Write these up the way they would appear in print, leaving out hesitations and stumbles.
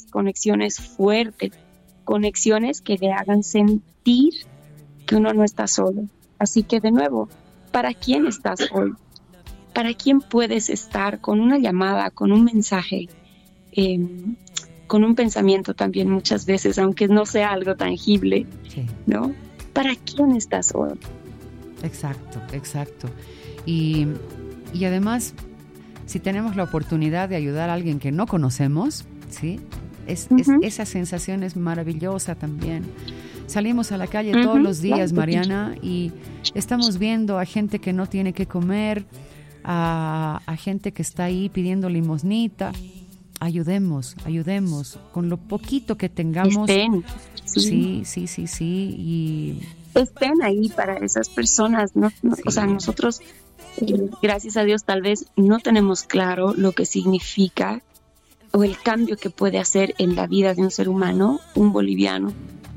conexiones fuertes, conexiones que le hagan sentir que uno no está solo. Así que de nuevo, ¿para quién estás hoy? ¿Para quién puedes estar con una llamada, con un mensaje, con un pensamiento también muchas veces, aunque no sea algo tangible, sí, ¿no? ¿Para quién estás hoy? Exacto, exacto. Y además, si tenemos la oportunidad de ayudar a alguien que no conocemos, ¿sí? Esa sensación es maravillosa también. Salimos a la calle todos los días, Mariana, y estamos viendo a gente que no tiene que comer, a gente que está ahí pidiendo limosnita. Ayudemos con lo poquito que tengamos. Sí. Y estén ahí para esas personas, ¿no? Sí. O sea, nosotros, gracias a Dios, tal vez no tenemos claro lo que significa o el cambio que puede hacer en la vida de un ser humano, un boliviano,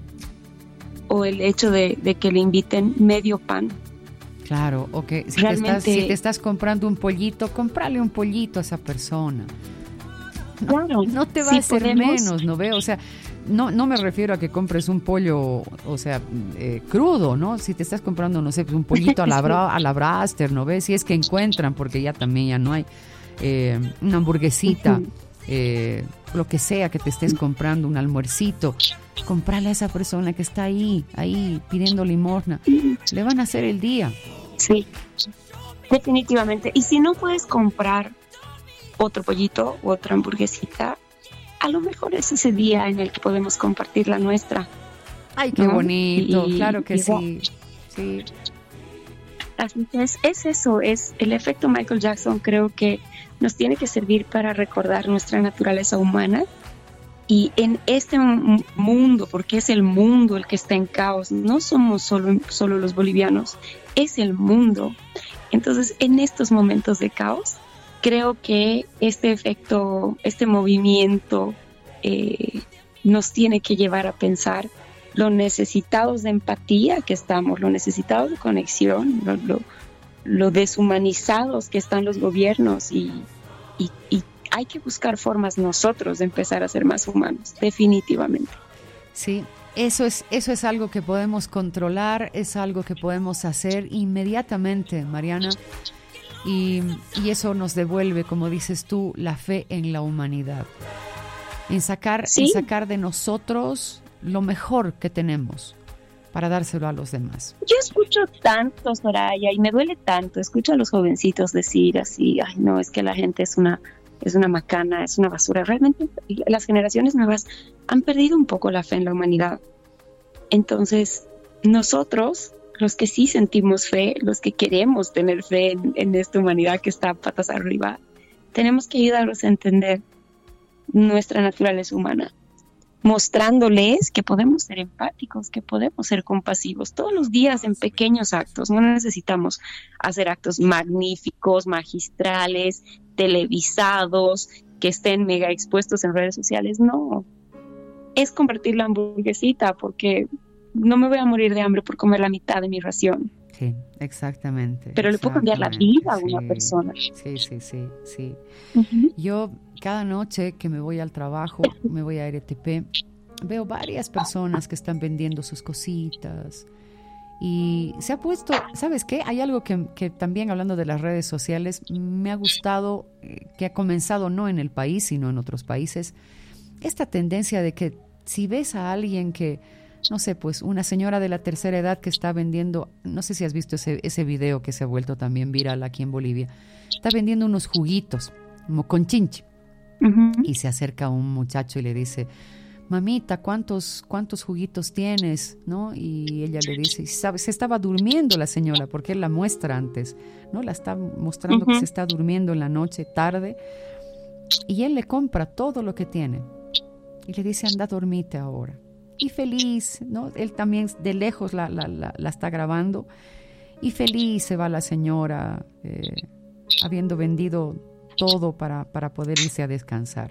o el hecho de que le inviten medio pan. Claro, o que si te estás comprando un pollito, cómprale un pollito a esa persona. Claro, no te va a hacer menos, ¿no veo? O sea, no me refiero a que compres un pollo, o sea, crudo, ¿no? Si te estás comprando, no sé, un pollito a la braster, ¿no ves? Si es que encuentran, porque ya no hay una hamburguesita, lo que sea que te estés comprando, un almuercito, comprarle a esa persona que está ahí pidiendo limosna. Le van a hacer el día. Sí, definitivamente. Y si no puedes comprar otro pollito u otra hamburguesita, a lo mejor es ese día en el que podemos compartir la nuestra. Ay, qué bonito, claro que sí. Sí. Así que es eso, es el efecto Michael Jackson. Creo que nos tiene que servir para recordar nuestra naturaleza humana. Y en este mundo, porque es el mundo el que está en caos, no somos solo los bolivianos, es el mundo. Entonces, en estos momentos de caos, creo que este efecto, este movimiento nos tiene que llevar a pensar lo necesitados de empatía que estamos, lo necesitados de conexión, lo deshumanizados que están los gobiernos y hay que buscar formas nosotros de empezar a ser más humanos, definitivamente. Sí, eso es algo que podemos controlar, es algo que podemos hacer inmediatamente, Mariana. Y eso nos devuelve, como dices tú, la fe en la humanidad. En sacar de nosotros lo mejor que tenemos para dárselo a los demás. Yo escucho tanto, Soraya, y me duele tanto. Escucho a los jovencitos decir así, ay, no, es que la gente es una macana, es una basura. Realmente las generaciones nuevas han perdido un poco la fe en la humanidad. Entonces, nosotros, los que sí sentimos fe, los que queremos tener fe en esta humanidad que está patas arriba, tenemos que ayudarlos a entender nuestra naturaleza humana, mostrándoles que podemos ser empáticos, que podemos ser compasivos todos los días en pequeños actos. No necesitamos hacer actos magníficos, magistrales, televisados, que estén mega expuestos en redes sociales. No, es compartir la hamburguesita, porque no me voy a morir de hambre por comer la mitad de mi ración. Sí, exactamente. Pero le puedo cambiar la vida a una persona. Sí. Uh-huh. Yo cada noche que me voy al trabajo, me voy a RTP, veo varias personas que están vendiendo sus cositas. Y se ha puesto, ¿sabes qué? Hay algo que también, hablando de las redes sociales, me ha gustado, que ha comenzado no en el país, sino en otros países, esta tendencia de que si ves a alguien que, no sé, pues una señora de la tercera edad que está vendiendo, no sé si has visto ese video que se ha vuelto también viral aquí en Bolivia, está vendiendo unos juguitos, como con chinche, y se acerca un muchacho y le dice, mamita, ¿cuántos juguitos tienes? ¿No? Y ella le dice, ¿sabes? Se estaba durmiendo la señora, porque él la muestra antes, ¿no? La está mostrando que se está durmiendo en la noche, tarde, y él le compra todo lo que tiene, y le dice, anda, dormite ahora. Y feliz, ¿no? Él también de lejos la está grabando, y feliz se va la señora, habiendo vendido todo para poder irse a descansar.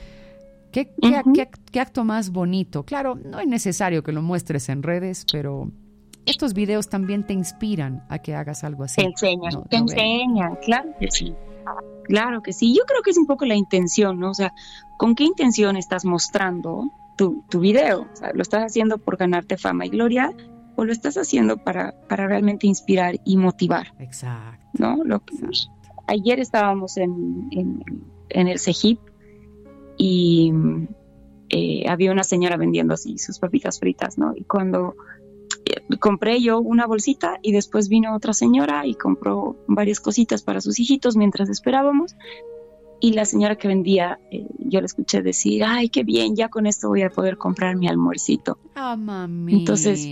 ¿Qué acto más bonito? Claro, no es necesario que lo muestres en redes, pero estos videos también te inspiran a que hagas algo así. Te enseñan, claro que sí. Claro que sí. Yo creo que es un poco la intención, ¿no? O sea, ¿con qué intención estás mostrando tu video? O sea, ¿lo estás haciendo por ganarte fama y gloria o lo estás haciendo para realmente inspirar y motivar? Exacto. ¿No? Ayer estábamos en el CEGIP y había una señora vendiendo así sus papitas fritas, ¿no? Y cuando compré yo una bolsita y después vino otra señora y compró varias cositas para sus hijitos mientras esperábamos, y la señora que vendía, yo la escuché decir, ay, qué bien, ya con esto voy a poder comprar mi almuercito. Ah, mamita. Entonces,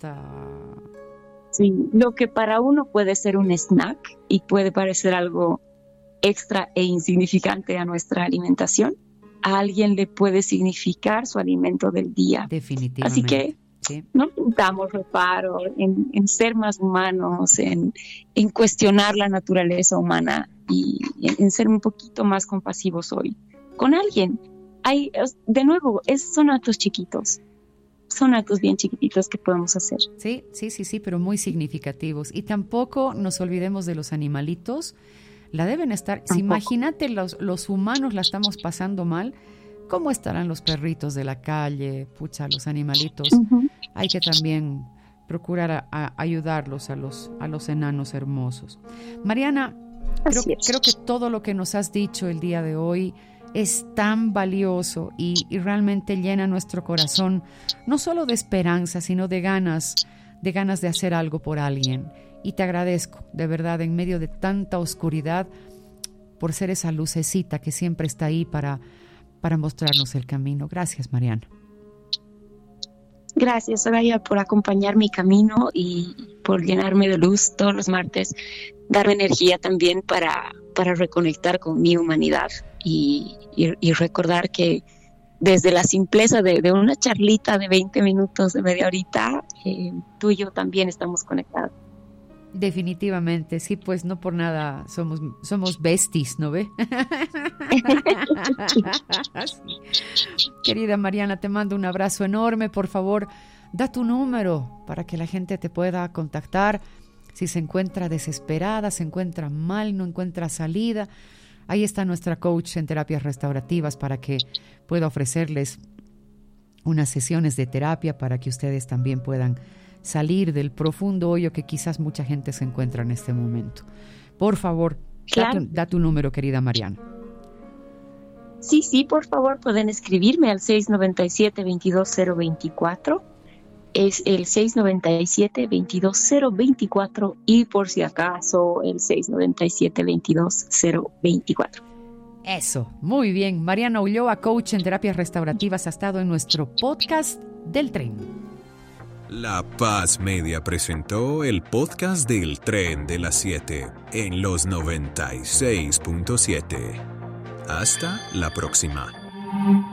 sí, lo que para uno puede ser un snack y puede parecer algo extra e insignificante a nuestra alimentación, a alguien le puede significar su alimento del día. Definitivamente. Así que sí, no pintamos reparo en ser más humanos, en cuestionar la naturaleza humana y en ser un poquito más compasivos hoy con alguien. De nuevo, son actos chiquitos. Son actos bien chiquititos que podemos hacer. Sí, pero muy significativos. Y tampoco nos olvidemos de los animalitos. La deben estar. Si imagínate, los humanos la estamos pasando mal. ¿Cómo estarán los perritos de la calle? Pucha, los animalitos. Uh-huh. Hay que también procurar ayudarlos a los enanos hermosos. Mariana, creo que todo lo que nos has dicho el día de hoy es tan valioso y realmente llena nuestro corazón, no solo de esperanza, sino de ganas de hacer algo por alguien. Y te agradezco, de verdad, en medio de tanta oscuridad, por ser esa lucecita que siempre está ahí para mostrarnos el camino. Gracias, Mariana. Gracias, Soraya, por acompañar mi camino y por llenarme de luz todos los martes, darme energía también para reconectar con mi humanidad y recordar que desde la simpleza de una charlita de 20 minutos, de media horita, tú y yo también estamos conectados. Definitivamente, sí, pues no por nada somos besties, ¿no ve? Sí. Querida Mariana, te mando un abrazo enorme. Por favor, da tu número para que la gente te pueda contactar. Si se encuentra desesperada, se encuentra mal, no encuentra salida, ahí está nuestra coach en terapias restaurativas para que pueda ofrecerles unas sesiones de terapia para que ustedes también puedan salir del profundo hoyo que quizás mucha gente se encuentra en este momento. Por favor, claro. da tu número, querida Mariana. Sí, por favor, pueden escribirme al 697-22024. Es el 697-22024 y por si acaso el 697-22024. Eso, muy bien. Mariana Ulloa, coach en terapias restaurativas, ha estado en nuestro podcast del tren. La Paz Media presentó el podcast del Tren de las 7 en los 96.7. Hasta la próxima.